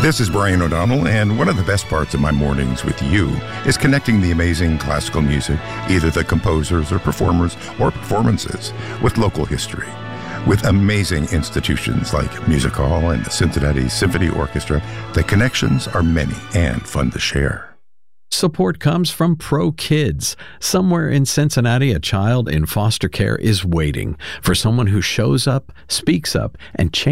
This is Brian O'Donnell, and one of the best parts of my mornings with you is connecting the amazing classical music, either the composers or performers or performances, with local history. With amazing institutions like Music Hall and the Cincinnati Symphony Orchestra, the connections are many and fun to share. Support comes from Pro Kids. Somewhere in Cincinnati, a child in foster care is waiting for someone who shows up, speaks up, and changes